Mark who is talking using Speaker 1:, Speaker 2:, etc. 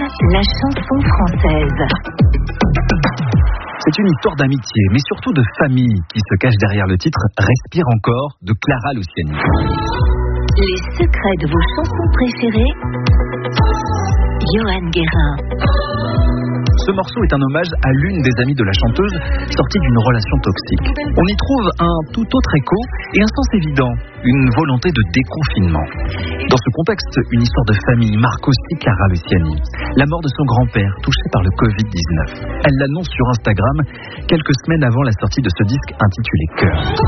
Speaker 1: la chanson française.
Speaker 2: C'est une histoire d'amitié, mais surtout de famille qui se cache derrière le titre « Respire encore » de Clara Luciani.
Speaker 1: Les secrets de vos chansons préférées, Johan Guérin.
Speaker 2: Ce morceau est un hommage à l'une des amies de la chanteuse sortie d'une relation toxique. On y trouve un tout autre écho et un sens évident, une volonté de déconfinement. Dans ce contexte, une histoire de famille marque aussi Clara Luciani. La mort de son grand-père, touché par le Covid-19. Elle l'annonce sur Instagram quelques semaines avant la sortie de ce disque intitulé Cœur.